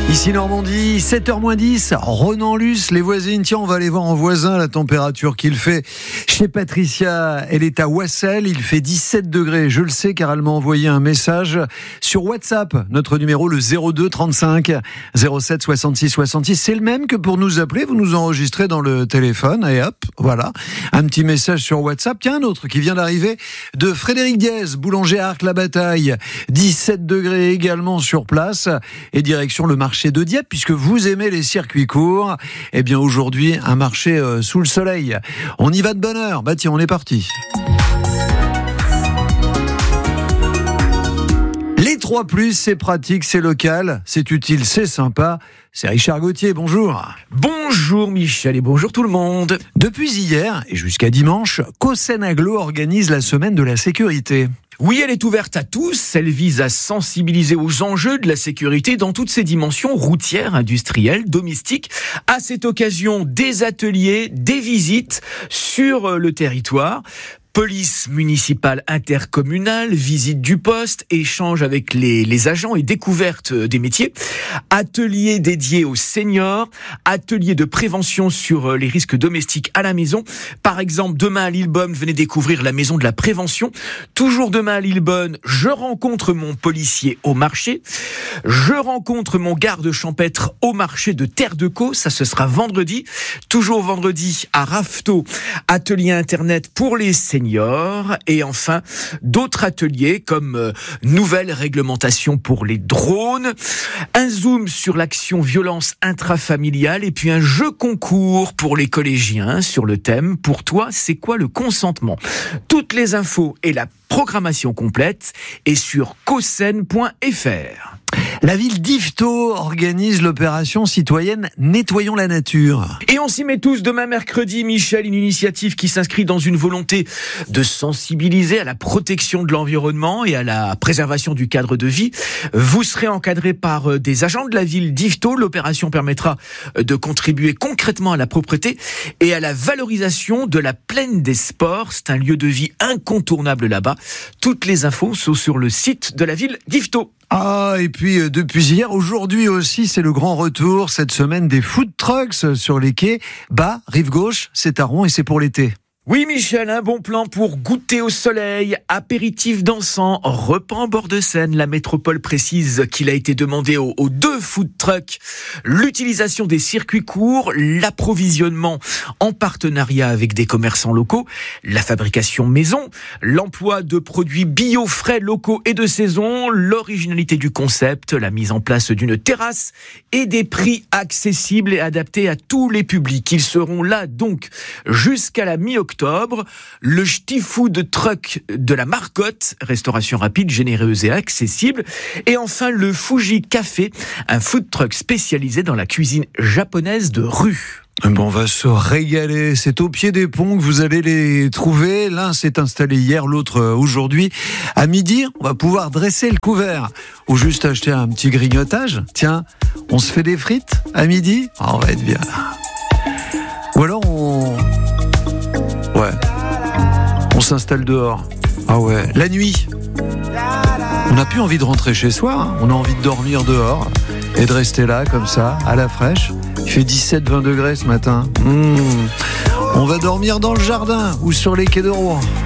Ici Normandie, 7h-10, Renan-Luce, les voisines. Tiens, on va aller voir en voisin la température qu'il fait. Chez Patricia, elle est à Wassel, il fait 17 degrés. Je le sais car elle m'a envoyé un message sur WhatsApp. Notre numéro, le 02 35 07 66 66. C'est le même que pour nous appeler. Vous nous enregistrez dans le téléphone et hop, voilà. Un petit message sur WhatsApp. Tiens, un autre qui vient d'arriver de Frédéric Diez, boulanger à Arc-la-Bataille. 17 degrés également sur place et direction le marché de Dieppe, puisque vous aimez les circuits courts. Eh bien aujourd'hui, un marché sous le soleil. On y va de bonne heure. Bah tiens, on est parti. Les 3+, c'est pratique, c'est local, c'est utile, c'est sympa. C'est Richard Gauthier, bonjour. Bonjour Michel et bonjour tout le monde. Depuis hier et jusqu'à dimanche, Cossen Agglo organise la semaine de la sécurité. Oui, elle est ouverte à tous. Elle vise à sensibiliser aux enjeux de la sécurité dans toutes ses dimensions, routières, industrielles, domestiques. À cette occasion, des ateliers, des visites sur le territoire. Police municipale intercommunale, visite du poste, échange avec les agents et découverte des métiers, ateliers dédiés aux seniors, ateliers de prévention sur les risques domestiques à la maison. Par exemple, demain à Lillebonne, venez découvrir la maison de la prévention. Toujours demain à Lillebonne, je rencontre mon policier au marché. Je rencontre mon garde champêtre au marché de Terre de Caux. Ça, ce sera vendredi. Toujours vendredi à Rafteau, atelier internet pour les seniors. Et enfin, d'autres ateliers comme nouvelle réglementation pour les drones, un zoom sur l'action violence intrafamiliale et puis un jeu concours pour les collégiens sur le thème « Pour toi, c'est quoi le consentement ?» Toutes les infos et la programmation complète est sur cossen.fr. La ville d'Yvetot organise l'opération citoyenne Nettoyons la nature. Et on s'y met tous demain mercredi, Michel, une initiative qui s'inscrit dans une volonté de sensibiliser à la protection de l'environnement et à la préservation du cadre de vie. Vous serez encadré par des agents de la ville d'Yvetot. L'opération permettra de contribuer concrètement à la propreté et à la valorisation de la plaine des sports. C'est un lieu de vie incontournable là-bas. Toutes les infos sont sur le site de la ville d'Yvetot. Ah, et puis depuis hier, aujourd'hui aussi, c'est le grand retour cette semaine des food trucks sur les quais. Bas, rive gauche, c'est à Rouen et c'est pour l'été. Oui Michel, un bon plan pour goûter au soleil, apéritif dansant, repas en bord de Seine. La métropole précise qu'il a été demandé aux deux food trucks l'utilisation des circuits courts, l'approvisionnement en partenariat avec des commerçants locaux, la fabrication maison, l'emploi de produits bio, frais, locaux et de saison, l'originalité du concept, la mise en place d'une terrasse et des prix accessibles et adaptés à tous les publics. Ils seront là donc jusqu'à la mi-octobre. Le Ch'ti Food Truck de la Marcotte, restauration rapide, généreuse et accessible. Et enfin, le Fuji Café, un food truck spécialisé dans la cuisine japonaise de rue. Bon, on va se régaler. C'est au pied des ponts que vous allez les trouver. L'un s'est installé hier, l'autre aujourd'hui. À midi, on va pouvoir dresser le couvert ou juste acheter un petit grignotage. Tiens, on se fait des frites à midi ? On va être bien. Ou alors on s'installe dehors. Ah ouais, la nuit. On n'a plus envie de rentrer chez soi, hein. On a envie de dormir dehors et de rester là, comme ça, à la fraîche. Il fait 17-20 degrés ce matin. On va dormir dans le jardin ou sur les quais de Rouen.